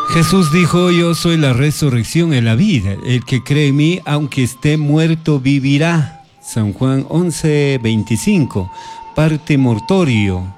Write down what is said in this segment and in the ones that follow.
Jesús dijo: yo soy la resurrección y la vida. El que cree en mí, aunque esté muerto, vivirá. San Juan 11:25. Parte mortorio.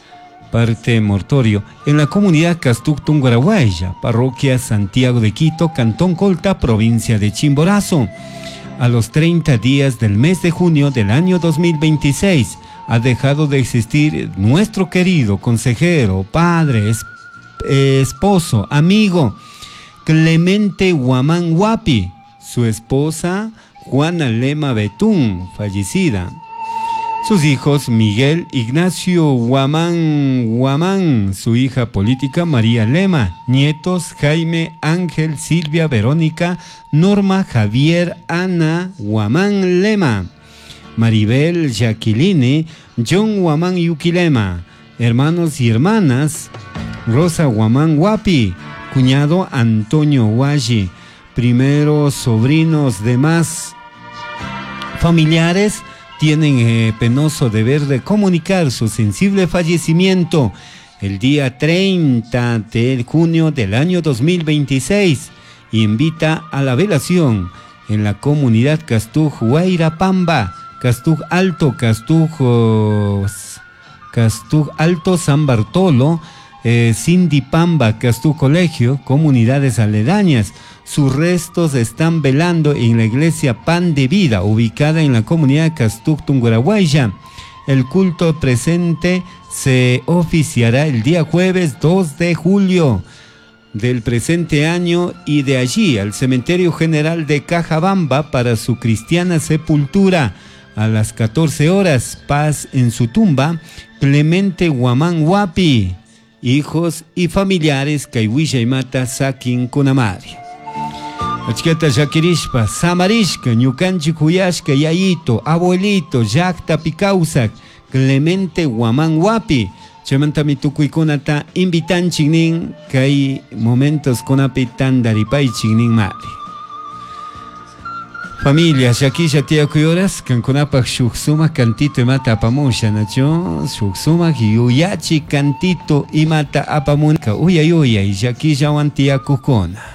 En la comunidad Castuc Tungurahuaya, parroquia Santiago de Quito, Cantón Colta, provincia de Chimborazo. A los 30 días del mes de junio del año 2026, ha dejado de existir nuestro querido consejero, padre, esposo, amigo, Clemente Huamán Huapi, su esposa Juana Lema Betún, fallecida. Sus hijos Miguel Ignacio Huamán, su hija política María Lema, nietos Jaime, Ángel, Silvia, Verónica, Norma, Javier, Ana Huamán Lema, Maribel, Jacqueline, John Huamán Yuquilema, hermanos y hermanas, Rosa Huamán Huapi, cuñado Antonio Huayi, primeros sobrinos demás familiares tienen penoso deber de comunicar su sensible fallecimiento el día 30 de junio del año 2026 y invita a la velación en la comunidad Castuj Huayrapamba, Castuj Alto, Castuj Alto San Bartolo, Sindipamba, Castuj Colegio, comunidades aledañas. Sus restos están velando en la iglesia Pan de Vida, ubicada en la comunidad Castuc Tungurahuaya. El culto presente se oficiará el día jueves 2 de julio del presente año y de allí al Cementerio General de Cajabamba para su cristiana sepultura. A las 14 horas, paz en su tumba, Clemente Huamán Huapi, hijos y familiares Kaihuilla y Mata Sakin Kunamari. Achkata Shakirishpa, Samarishka, Ñukanchik Huyashka, Yayito, Abuelito, Llaqta Picausac, Clemente Huamán Huapi, Chamantami Tukuykunata, invitanchik nin, kay momentos kunapi tandaripaychik nin mari. Familia, Shakisha tía Kuyoras, Cancunapak Shuksuma, Cantito y Mata Apamusha, Nacho, Shuksuma, Yuyachi, Cantito y Mata Apamunka, Uyay, Shakisha Wantia Kukona.